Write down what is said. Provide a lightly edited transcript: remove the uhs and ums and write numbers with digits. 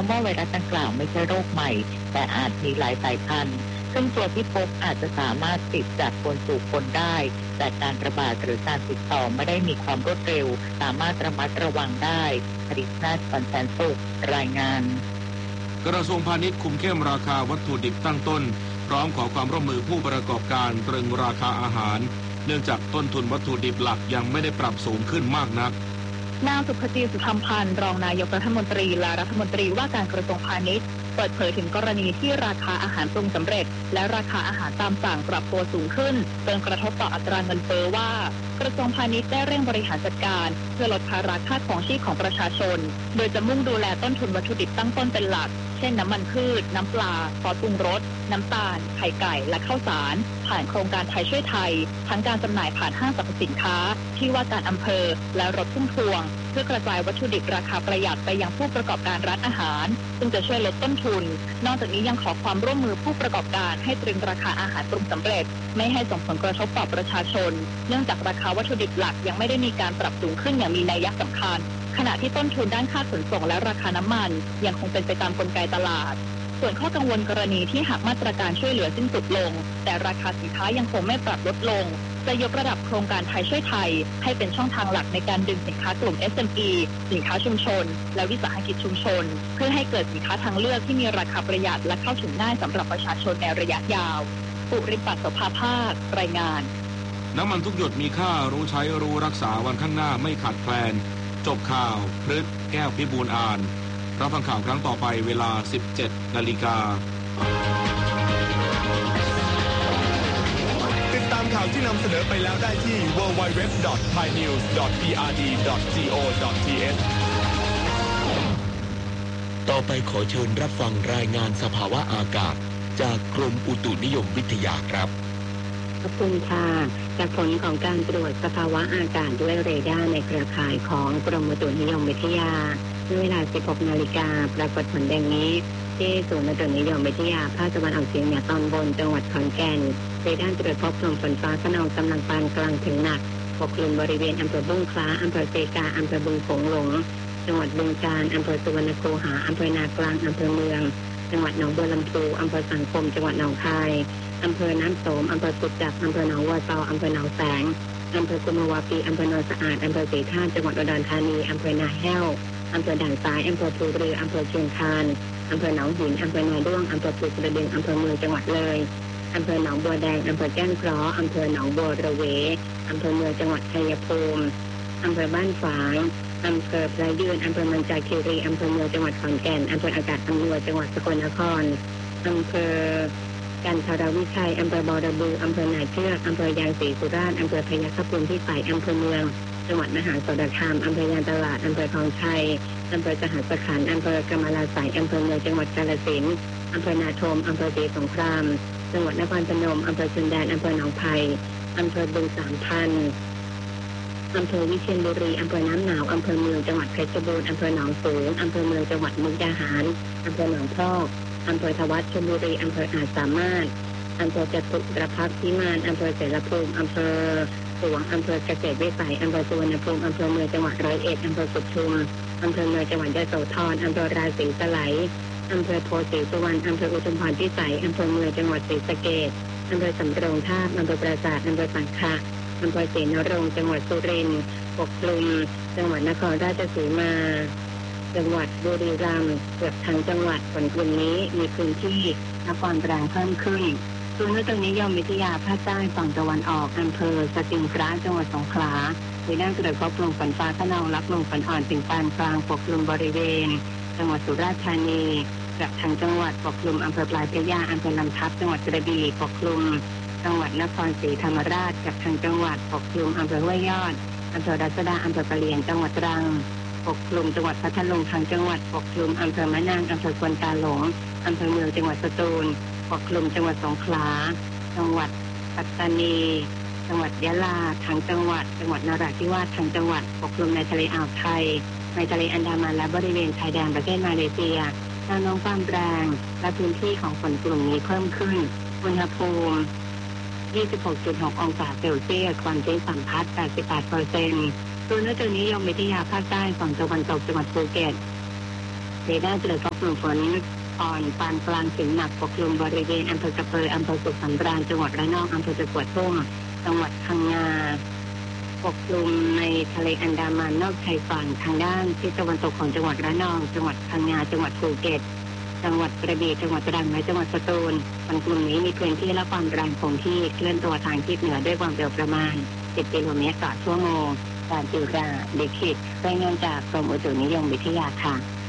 ย้ำว่าไวรัสดังกล่าวไม่ใช่โรคใหม่แต่อาจมีหลายสายพันธุ์ซึ่งตัวที่พบอาจจะสามารถติดจากคนสู่คนได้แต่การระบาดหรือการติดต่อไม่ได้มีความรวดเร็วสามารถระมัดระวังได้คริสนาสันแสนสุขรายงานกระทรวงพาณิชย์คุมเข้มราคาวัตถุดิบตั้งต้นพร้อมขอความร่วมมือผู้ประกอบการตรึงราคาอาหารเนื่องจากต้นทุนวัตถุดิบหลักยังไม่ได้ปรับสูงขึ้นมากนักนางสุภจีสุธรรมพันธ์รองนายกรัฐมนตรีและรัฐมนตรีว่าการกระทรวงพาณิชย์เปิดเผยถึงกรณีที่ราคาอาหารปรุงสำเร็จและราคาอาหารตามสั่งปรับตัวสูงขึ้นจนกระทบต่ออัตราเงินเฟ้อว่ากระทรวงพาณิชย์ได้เร่งบริหารจัดการเพื่อลดภาระค่าครองชีพของประชาชนโดยจะมุ่งดูแลต้นทุนวัตถุดิบตั้งต้นเป็นหลักเช่นน้ำมันพืชน้ำปลาซอสปรุงรสน้ำตาลไข่ไก่และข้าวสารผ่านโครงการไทยช่วยไทยทั้งการจำหน่ายผ่านห้างสรรพสินค้าที่ว่าการอำเภอและรถพุ่มพวงเพื่อกระจายวัตถุดิบราคาประหยัดไปยังผู้ประกอบการร้านอาหารซึ่งจะช่วยลดต้นทุนนอกจากนี้ยังขอความร่วมมือผู้ประกอบการให้ตรึงราคาอาหารปรุงสำเร็จไม่ให้ส่งผลกระทบต่อประชาชนเนื่องจากราคาวัตถุดิบหลักยังไม่ได้มีการปรับสูงขึ้นอย่างมีนัยสำคัญขณะที่ต้นทุนด้านค่าขนส่งและราคาน้ำมันยังคงเป็นไปตามกลไกตลาดส่วนข้อกังวลกรณีที่หากมาตรการช่วยเหลือสิ้นสุดลงแต่ราคาสินค้ายังคงไม่ปรับลดลงจะยกระดับโครงการไทยช่วยไทยให้เป็นช่องทางหลักในการดึงสินค้ากลุ่ม SME สินค้าชุมชนและวิสาหกิจชุมชนเพื่อให้เกิดสินค้าทางเลือกที่มีราคาประหยัดและเข้าถึงง่ายสำหรับประชาชนในระยะยาวปุริปัตย์โสภาภาครายงานน้ำมันทุกหยดมีค่ารู้ใช้รู้รักษาวันข้างหน้าไม่ขาดแคลนจบข่าวพฤษแก้วพิบูลอ่านรับฟังข่าวครั้งต่อไปเวลา 17 นาฬิกาติดตามข่าวที่นำเสนอไปแล้วได้ที่ www.thainews.prd.go.th ต่อไปขอเชิญรับฟังรายงานสภาวะอากาศจากกรมอุตุนิยมวิทยาครับขอบคุณค่ะจากผลของการตรวจสภาวะอากาศด้วยเรดาร์ในเครือข่ายของกรมอุตุนิยมวิทยาเมื่อเวลา 16 นาฬิกาปรากฏผลดังนี้ที่ศูนย์อุตุนิยมวิทยาภาคตะวันออกเฉียงเหนือตอนบนจังหวัดขอนแก่นเรดาร์ตรวจพบกลุ่มฝนฟ้าคะนองกำลังปานกลางถึงหนักปกคลุมบริเวณอำเภอบุ้งคล้าอำเภอเซกาอำเภอบึงโขงหลงจังหวัดบึงกาฬอำเภอสุวรรณคูหาอำเภอนากลางอำเภอเมืองจังหวัดหนองบัวลำพูอำเภอสังคมจังหวัดหนองคายอำเภอน้ำโสมอำเภอกุดจับอำเภอหนองวัวซออำเภอหนองแสงอำเภอกุมภาวะปีอำเภอโนนสะอาดอำเภอศรีธาตุจังหวัดอุดรธานีอำเภอนาแห้วอำเภอด่านซ้ายอำเภอภูเรืออำเภอเชียงคานอำเภอหนองหินอำเภอนาด้วงอำเภอภูกระดึงอำเภอเมืองจังหวัดเลยอำเภอหนองบัวแดงอำเภอแก้งเคราะห์อำเภอหนองบัวระเวอำเภอเมืองจังหวัดชัยภูมิอำเภอบ้านฝางอำเภอพระยืนอำเภอมันจาคีรีอำเภอเมืองจังหวัดขอนแก่นอำเภออากาศอำนวยจังหวัดสกลนครอำเภอกันทรวิชัยอำเภอบอระบืออำเภอนาเชือกอำเภอยางศรีสุราษฎร์อำเภอพยัคฆภูมิพิสัยอำเภอเมืองจังหวัดมหาสารคามอำเภอยางตลาดอำเภอคลองชัยอำเภอสหัสขันธ์อำเภอกำมะลาไสยอำเภอเมืองจังหวัดกาฬสินธุ์อำเภอนาทมอำเภอศรีสงครามจังหวัดนครพนมอำเภอชนแดนอำเภอหนองไผ่อำเภอบึงสามพันธุ์อำเภอวิเชียรบุรีอำเภอน้ำหนาวอำเภอเมืองจังหวัดเพชรบูรณ์อำเภอหนองสูงอำเภอเมืองจังหวัดมุกดาหารอำเภอหนองพอกอำเภอทวัดชลบุรีอำเภออาจสามารถอำเภอจตุรพักษ์พิมานอำเภอเสรภูมิอำเภอสวงอำเภอเกษตรวิสัยอำเภอสุวรรณภูมิอำเภอเมืองจังหวัดร้อยเอ็ดอำเภอสุชุมอำเภอเมืองจังหวัดยโสธรอำเภอราศีสไลยอำเภอโพธิ์ศรีสุวรรณอำเภออุทุมพรพิสัยอำเภอเมืองจังหวัดศรีสะเกษอำเภอสำโรงทาบอำเภอปราสาทอำเภอสังขะอำเภอศรีนรงค์จังหวัดสุรินทร์ปกคลุมจังหวัดนครราชสีมาจังหวัดบุรีรัมย์เกือบทั้งจังหวัดฝนกลุ่มนี้มีพื้นที่และความแรงเพิ่มขึ้นศูนย์อุตุนิยมวิทยาภาคใต้ฝั่งตะวันออกอำเภอสติงพระจังหวัดสงขลามีด้านตรวจพบกลุ่มฝนฟ้าคะนองรับลมฝนอ่อนถึงปานกลางปกคลุมบริเวณจังหวัดสุราษฎร์ธานีกับทางจังหวัดปกคลุมอำเภอปลายพระยาอำเภอลำทับจังหวัดกระบี่ปกคลุมจังหวัดนครศรีธรรมราชกับทางจังหวัดปกคลุมอำเภอห้วยยอดอำเภอรัศดาอำเภอปะเหลียนจังหวัดตรังปกคลุมจังหวัดพัทลุงทางจังหวัดปกคลุมอำเภอมะนางอำเภอควนกาหลงอำเภอเมืองจังหวัดสตูลปกคลุมจังหวัดสงขลาจังหวัดปัตตานีจังหวัดยะลาทางจังหวัดนราธิวาสทางจังหวัดปกคลุมในทะเลอ่าวไทยในทะเลอันดามันและบริเวณชายแดนประเทศมาเลเซียแนวโน้มความแรงและพื้นที่ของฝนกลุ่มนี้เพิ่มขึ้นอุณหภูมิ 26.6 องศาเซลเซียสความชื้นสัมพัทธ์ 88% ศูนย์อุตุนิยมวิทยาภาคใต้ฝั่งตะวันตกจังหวัดภูเก็ตเรดาร์ตรวจพบกลุ่มฝนอ่อนปานกลางถึงหนักปกคลุมบริเวณอำเภอกระเปออำเภอสุขสำราญจังหวัดระนองอำเภอตะกัวทุ่งจังหวัดพังงาปกคลุมในทะเลอันดามันนอกชายฝั่งทางด้านทิศตะวันตกของจังหวัดระนองจังหวัดพังงาจังหวัดภูเก็ตจังหวัดกระบี่จังหวัดตรังและจังหวัดสตูลกลุ่มนี้มีพื้นที่และความแรงคงที่เคลื่อนตัวทางทิศเหนือด้วยความเร็วประมาณ10 กิโลเมตรต่อชั่วโมงการจิราลิขิตรายงานจากกรมอุตุนิยมวิทยาค่ะ